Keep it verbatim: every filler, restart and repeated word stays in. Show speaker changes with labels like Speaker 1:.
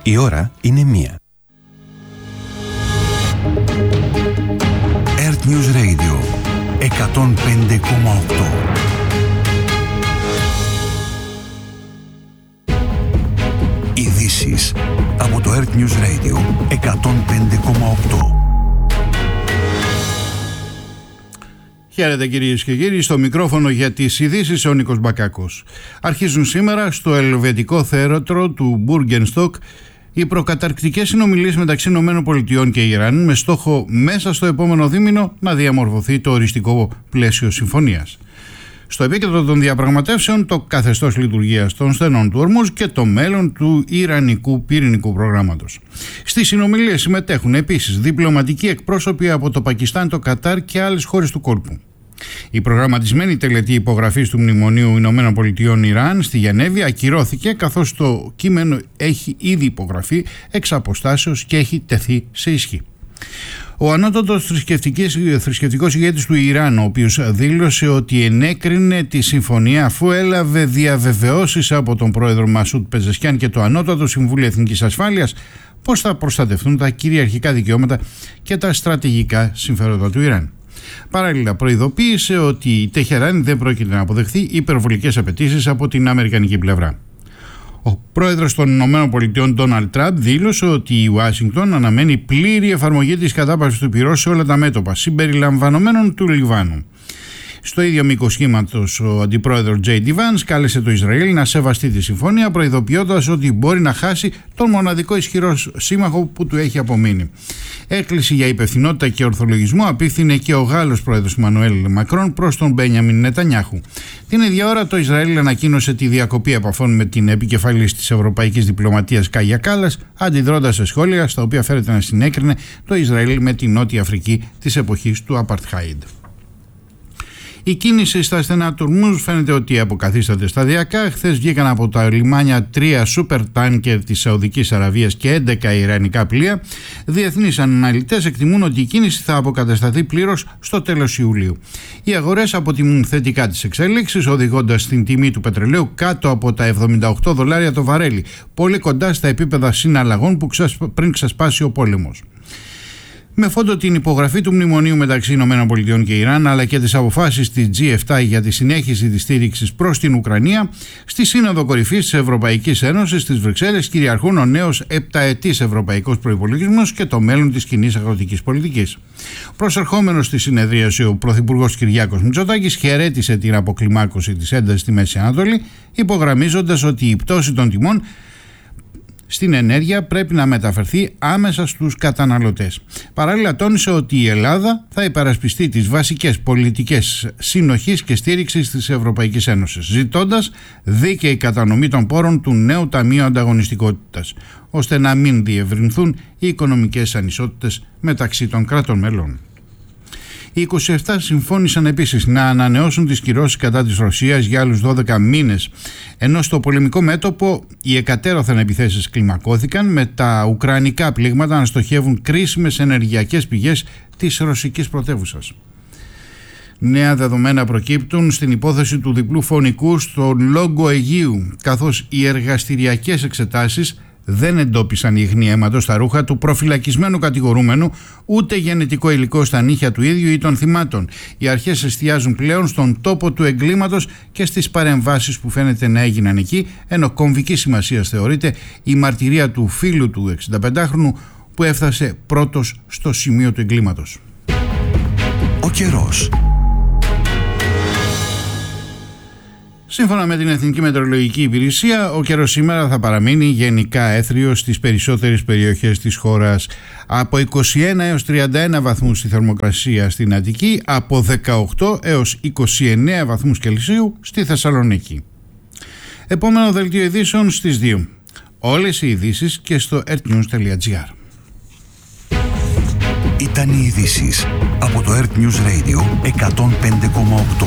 Speaker 1: Η ώρα είναι μία. Earth News Radio εκατόν πέντε κόμμα οκτώ. Ειδήσεις από το Earth News Radio εκατόν πέντε κόμμα οκτώ.
Speaker 2: Χαίρετε κυρίες και κύριοι, στο μικρόφωνο για τις ειδήσεις ο Νίκος Μπακάκος. Αρχίζουν σήμερα στο ελβετικό θέατρο του Μπούργενστοκ οι προκαταρκτικές συνομιλίες μεταξύ ΗΠΑ και Ιράν με στόχο μέσα στο επόμενο δίμηνο να διαμορφωθεί το οριστικό πλαίσιο συμφωνίας. Στο επίκεντρο των διαπραγματεύσεων το καθεστώς λειτουργίας των στενών του Ορμούζ και το μέλλον του Ιρανικού πυρηνικού προγράμματος. Στις συνομιλίες συμμετέχουν επίσης διπλωματικοί εκπρόσωποι από το Πακιστάν, το Κατάρ και άλλες χώρες του κόλπου. Η προγραμματισμένη τελετή υπογραφής του Μνημονίου Ηνωμένων Πολιτειών Ιράν στη Γενέβη ακυρώθηκε, καθώς το κείμενο έχει ήδη υπογραφεί εξ αποστάσεως και έχει τεθεί σε ισχύ. Ο ανώτατος θρησκευτικός ηγέτης του Ιράν, ο οποίος δήλωσε ότι ενέκρινε τη συμφωνία αφού έλαβε διαβεβαιώσεις από τον πρόεδρο Μασούντ Πεζεσκιάν και το Ανώτατο Συμβούλιο Εθνικής Ασφάλειας πώς θα προστατευτούν τα κυριαρχικά δικαιώματα και τα στρατηγικά συμφέροντα του Ιράν. Παράλληλα, προειδοποίησε ότι η Τεχεράνη δεν πρόκειται να αποδεχθεί υπερβολικές απαιτήσεις από την αμερικανική πλευρά. Ο πρόεδρος των ΗΠΑ, Ντόναλντ Τραμπ, δήλωσε ότι η Ουάσιγκτον αναμένει πλήρη εφαρμογή της κατάπαυσης του πυρός σε όλα τα μέτωπα, συμπεριλαμβανομένων του Λιβάνου. Στο ίδιο μήκος κύματος, ο αντιπρόεδρος Τζέι Ντι Βάνς κάλεσε το Ισραήλ να σεβαστεί τη συμφωνία, προειδοποιώντας ότι μπορεί να χάσει τον μοναδικό ισχυρό σύμμαχο που του έχει απομείνει. Έκκληση για υπευθυνότητα και ορθολογισμό απίφθινε και ο Γάλλος πρόεδρος Εμμανουέλ Μακρόν προς τον Μπένιαμιν Νετανιάχου. Την ίδια ώρα, το Ισραήλ ανακοίνωσε τη διακοπή επαφών με την επικεφαλής της Ευρωπαϊκής Διπλωματίας Κάγια Κάλλας, αντιδρώντας σε σχόλια στα οποία φέρεται να συνέκρινε το Ισραήλ με την Νότια Αφρική της εποχής του Απαρτχάιντ. Η κίνηση στα στενά του Ορμούζ φαίνεται ότι αποκαθίσταται σταδιακά. Χθες βγήκαν από τα λιμάνια τρία σούπερ τάνκερ της Σαουδικής Αραβίας και έντεκα ιρανικά πλοία. Διεθνείς αναλυτές εκτιμούν ότι η κίνηση θα αποκατασταθεί πλήρως στο τέλος Ιουλίου. Οι αγορές αποτιμούν θετικά τις εξελίξεις, οδηγώντας την τιμή του πετρελαίου κάτω από τα εβδομήντα οκτώ δολάρια το βαρέλι, πολύ κοντά στα επίπεδα συναλλαγών που πριν ξεσπάσει ο πόλεμος. Με φόντο την υπογραφή του μνημονίου μεταξύ ΗΠΑ και Ιράν, αλλά και τις αποφάσεις της τζι επτά για τη συνέχιση της στήριξης προς την Ουκρανία, στη Σύνοδο Κορυφής της Ευρωπαϊκής Ένωσης στις Βρυξέλλες κυριαρχούν ο νέος επταετής ευρωπαϊκός προϋπολογισμός και το μέλλον της κοινής αγροτικής πολιτικής. Προσερχόμενος στη συνεδρίαση, ο Πρωθυπουργός Κυριάκος Μητσοτάκης χαιρέτησε την αποκλιμάκωση της έντασης στη Μέση Ανατολή, υπογραμμίζοντας ότι η πτώση των τιμών στην ενέργεια πρέπει να μεταφερθεί άμεσα στους καταναλωτές. Παράλληλα, τόνισε ότι η Ελλάδα θα υπερασπιστεί τις βασικές πολιτικές συνοχής και στήριξης της Ευρωπαϊκής Ένωσης, ζητώντας δίκαιη κατανομή των πόρων του νέου Ταμείου Ανταγωνιστικότητας, ώστε να μην διευρυνθούν οι οικονομικές ανισότητες μεταξύ των κρατών μελών. Οι είκοσι επτά συμφώνησαν επίσης να ανανεώσουν τις κυρώσεις κατά της Ρωσίας για άλλους δώδεκα μήνες, ενώ στο πολεμικό μέτωπο οι εκατέρωθεν επιθέσεις κλιμακώθηκαν, με τα ουκρανικά πλήγματα να στοχεύουν κρίσιμες ενεργειακές πηγές της ρωσικής πρωτεύουσας. Νέα δεδομένα προκύπτουν στην υπόθεση του διπλού φωνικού στον Λόγκο Αιγαίου, καθώς οι εργαστηριακές εξετάσεις δεν εντόπισαν ίχνη αίματος στα ρούχα του προφυλακισμένου κατηγορούμενου, ούτε γενετικό υλικό στα νύχια του ίδιου ή των θυμάτων. Οι αρχές εστιάζουν πλέον στον τόπο του εγκλήματος και στις παρεμβάσεις που φαίνεται να έγιναν εκεί, ενώ κομβική σημασία θεωρείται η μαρτυρία του φίλου του εξηνταπεντάχρονου που έφτασε πρώτος στο σημείο του εγκλήματος.
Speaker 1: Ο καιρός.
Speaker 2: Σύμφωνα με την Εθνική Μετεωρολογική Υπηρεσία, ο καιρός σήμερα θα παραμείνει γενικά έθριος στις περισσότερες περιοχές της χώρας. Από είκοσι ένα έως τριάντα ένα βαθμούς στη θερμοκρασία στην Αττική, από δεκαοκτώ έως είκοσι εννέα βαθμούς Κελσίου στη Θεσσαλονίκη. Επόμενο δελτίο ειδήσεων στις δύο. Όλες οι ειδήσεις και στο earthnews τελεία gr.
Speaker 1: Ήταν οι ειδήσεις από το Earth News Radio εκατόν πέντε κόμμα οκτώ.